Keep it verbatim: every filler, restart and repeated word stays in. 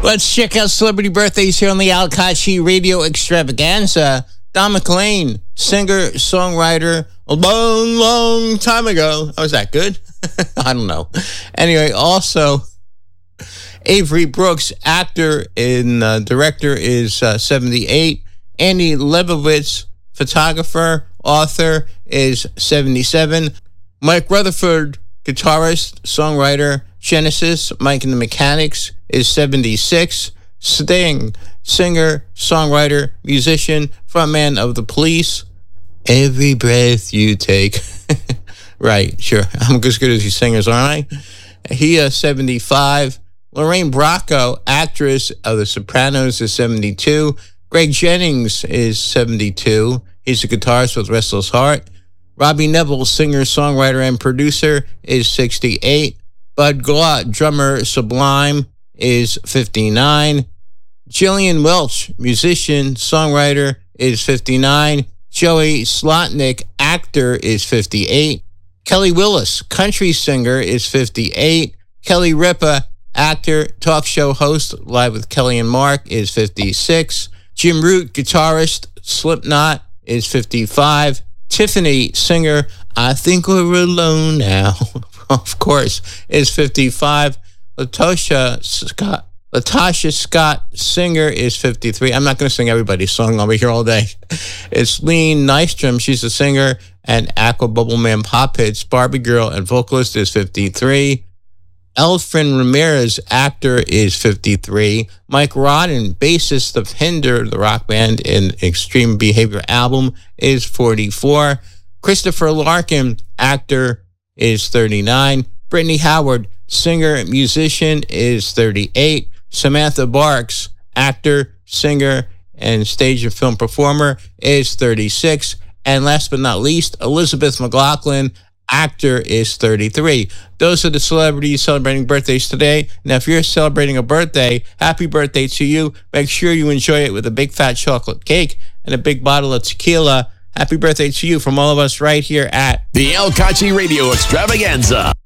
Let's check out celebrity birthdays here on the Al Kachi Radio Extravaganza. Don McLean, singer, songwriter, a long, long time ago. Oh, is that good? I don't know. Anyway, also, Avery Brooks, actor and uh, director, is uh, seventy-eight. Andy Leibovitz, photographer, author, is seventy-seven. Mike Rutherford, guitarist, songwriter, Genesis, Mike and the Mechanics, is seventy-six. Sting, singer, songwriter, musician, frontman of The Police. Every breath you take. Right, sure. I'm as good as these singers, aren't I? He is seventy-five. Lorraine Bracco, actress of The Sopranos, is seventy-two. Greg Jennings is seventy-two. He's a guitarist with Restless Heart. Robbie Neville, singer, songwriter, and producer, is sixty-eight. Bud Glott, drummer, Sublime, is fifty-nine. Jillian Welch, musician, songwriter, is fifty-nine. Joey Slotnick, actor, is fifty-eight. Kelly Willis, country singer, is fifty-eight. Kelly Ripa, actor, talk show host, Live with Kelly and Mark, is fifty-six. Jim Root, guitarist, Slipknot, is fifty-five. Tiffany, singer, I Think We're Alone Now, of course, is fifty-five. Latasha Scott, Latasha Scott, singer, is fifty-three. I'm not going to sing everybody's song over here all day. It's Lean Nystrom. She's a singer and Aqua Bubble Man Pop Hits. Barbie Girl and vocalist is fifty-three. Elfrin Ramirez, actor, is fifty-three. Mike Rodden, bassist of Hinder, the rock band, in Extreme Behavior album, is forty-four. Christopher Larkin, actor, is thirty-nine. Brittany Howard, singer, musician, is thirty-eight. Samantha Barks, actor, singer, and stage and film performer, is thirty-six. And last but not least, Elizabeth McLaughlin, actor, is thirty-three. Those are the celebrities celebrating birthdays today. Now, if you're celebrating a birthday, happy birthday to you. Make sure you enjoy it with a big fat chocolate cake and a big bottle of tequila. Happy birthday to you from all of us right here at the Al Kachi Radio Extravaganza.